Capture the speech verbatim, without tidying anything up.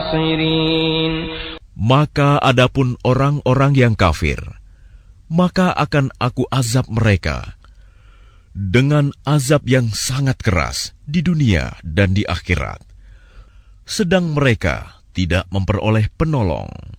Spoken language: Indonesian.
ناصرين. Maka adapun orang-orang yang kafir, maka akan aku azab mereka dengan azab yang sangat keras di dunia dan di akhirat, sedang mereka tidak memperoleh penolong.